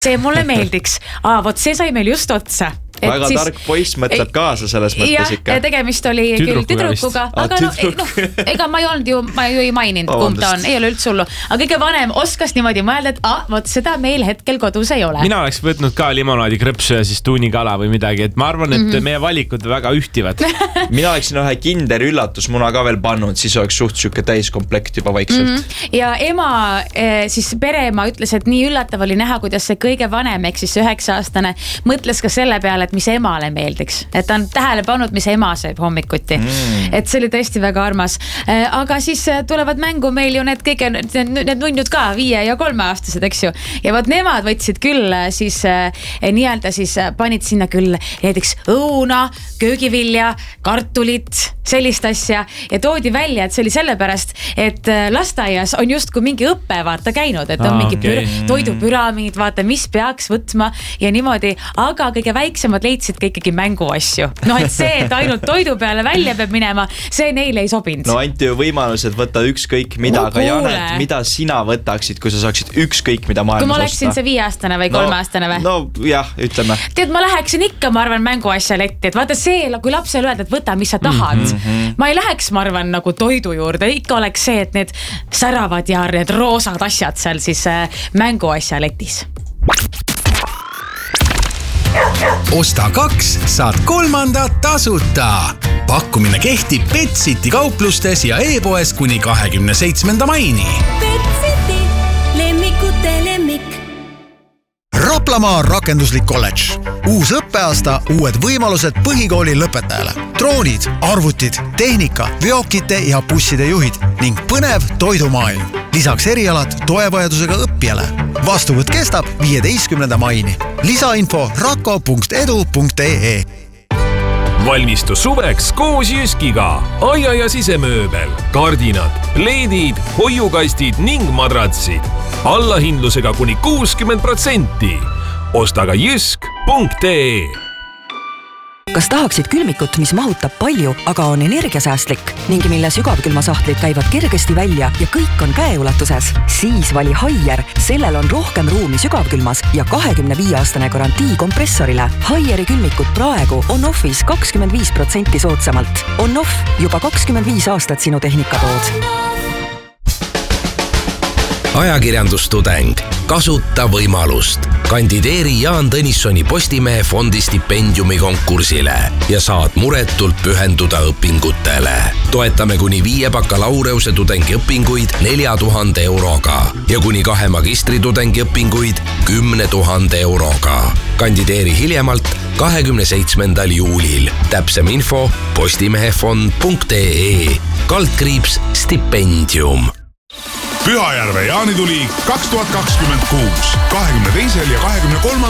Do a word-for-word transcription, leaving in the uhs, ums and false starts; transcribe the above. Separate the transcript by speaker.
Speaker 1: see mulle meeldiks. Aa, võt see sai meil just otsa.
Speaker 2: Väga siis, tark poiss mõtleb kaasa selles mõttes ikka.
Speaker 1: Ja tegemist oli küll tüdrukuga, aga no, no, ega ma ei olnud ju, ma ju ei maininud, kumb ta on, ei ole üldse hullu. Aga kõige vanem oskas niimoodi mõelda, et ah, võt seda meil hetkel kodus ei ole.
Speaker 3: Mina oleks võtnud ka limonaadi krõpsu ja siis tuunikala või midagi, et ma arvan, et mm-hmm. meie valikud väga ühtivad.
Speaker 2: Mina oleksin ühe kinder üllatusmuna ka veel pannud, siis oleks suht süke täiskomplekt juba vaikselt.
Speaker 1: Mm-hmm. Ja ema, siis pereema ütles, et nii üllatav oli näha, kuidas see kõige vanem, ehk siis üheksa aastane, mõtles ka selle peale, mis emale meeldiks. Et ta on tähele pannud, mis ema sööb hommikuti. Mm. Et see oli tõesti väga armas. Aga siis tulevad mängu meil ju need kõige, need nunnud ka, viie ja kolme aastased, eks ju. Ja vaat nemad võtsid küll siis nii-öelda siis panid sinna küll näiteks õuna, köögivilja, kartulit, sellist asja ja toodi välja, et see oli sellepärast, et lasteaias on justkui mingi õppe vaata käinud, et on ah, mingi okay. püra, toidupüramiid, vaata, mis peaks võtma ja niimoodi, aga kõige väiksemad leidsid ka ikkagi mänguasju. No et see, et ainult toidu peale välja peab minema, see neile ei sobinud.
Speaker 2: No anti ju võimalus, et võtta ükskõik mida, no, aga Janet, mida sina võtaksid, kui sa saaksid ükskõik mida maailmas osta?
Speaker 1: Kui ma oleksin see viieaastane või kolmeaastane või?
Speaker 2: No, no jah, ütleme.
Speaker 1: Tead, ma läheksin ikka, ma arvan, mänguasja letti, et vaata see, kui lapsele öelda, et võta, mis sa tahad. Mm-hmm. Ma ei läheks, ma arvan, nagu toidu juurde, ikka oleks see, et need säravad ja need roosad asjad seal siis mänguasja letis.
Speaker 4: Osta kaks, saad kolmanda tasuta. Pakkumine kehtib Petsiti kauplustes ja e-poes kuni kahekümne seitsmenda maini.
Speaker 5: Petsiti, lemmikute lemmik.
Speaker 4: Raplamaa rakenduslik kolledž. Uus õppeaasta, uued võimalused põhikooli lõpetajale. Droonid, arvutid, tehnika, veokite ja busside juhid ning põnev toidumaailm. Lisaks erialad toevajadusega õppijale. Vastuvõtt kestab viieteistkümnenda maini. Lisainfo rako punkt edu punkt ee.
Speaker 6: Valmistu suveks koos Jyskiga. Aia ja sisemööbel, kardinad, leedid, hoiukastid ning madratsid. Allahindlusega kuni kuuskümmend protsenti. Osta ka jysk punkt ee.
Speaker 7: Kas tahaksid külmikut, mis mahutab palju, aga on energiasäästlik ning mille sügavkülmasahtlid käivad kergesti välja ja kõik on käeulatuses? Siis vali Haier. Sellel on rohkem ruumi sügavkülmas ja kahekümne viie aastane garantii kompressorile. Haieri külmikut praegu on offis kakskümmend viis protsenti soodsamalt. On off juba kakskümmend viis aastat sinu tehnikatood.
Speaker 8: Ajakirjandustudeng. Kasuta võimalust. Kandideeri Jaan Tõnissoni Postimehe fondi stipendiumi konkursile ja saad muretult pühenduda õpingutele. Toetame kuni viie bakalaureuse tudengi õpinguid nelja tuhande euroga ja kuni kahe magistri tudengi õpinguid kümne tuhande euroga. Kandideeri hiljemalt kahekümne seitsmendal juulil. Täpsem info postimehefond punkt ee. Kaldkriips stipendium.
Speaker 9: Pühajärve jaanituli kaks tuhat kakskümmend kuus kahekümne teisel ja kahekümne kolmandal